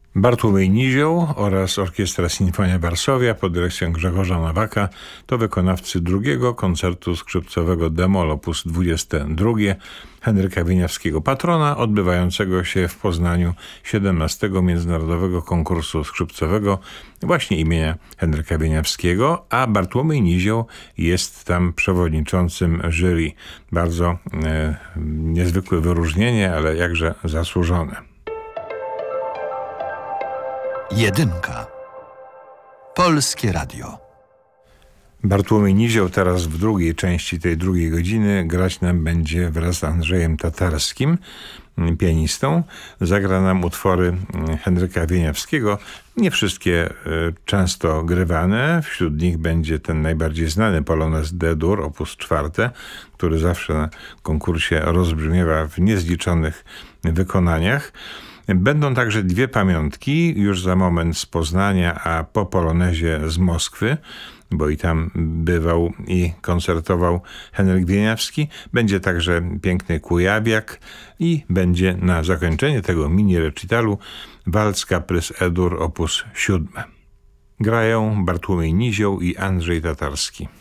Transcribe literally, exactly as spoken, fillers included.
Bartłomiej Nizioł oraz Orkiestra Sinfonia Varsovia pod dyrekcją Grzegorza Nowaka to wykonawcy drugiego koncertu skrzypcowego d-moll op. dwadzieścia dwa Henryka Wieniawskiego, patrona odbywającego się w Poznaniu siedemnastego Międzynarodowego Konkursu Skrzypcowego właśnie imienia Henryka Wieniawskiego, a Bartłomiej Nizioł jest tam przewodniczącym jury. Bardzo e, niezwykłe wyróżnienie, ale jakże zasłużone. Jedynka. Polskie Radio. Bartłomiej Nizioł teraz w drugiej części tej drugiej godziny grać nam będzie wraz z Andrzejem Tatarskim, pianistą. Zagra nam utwory Henryka Wieniawskiego. Nie wszystkie y, często grywane. Wśród nich będzie ten najbardziej znany Polonez D-dur op. cztery, który zawsze na konkursie rozbrzmiewa w niezliczonych wykonaniach. Będą także dwie pamiątki, już za moment z Poznania, a po Polonezie z Moskwy, bo i tam bywał i koncertował Henryk Wieniawski. Będzie także piękny Kujawiak i będzie na zakończenie tego mini recitalu walc Caprys E-dur op. siedem. Grają Bartłomiej Nizioł i Andrzej Tatarski.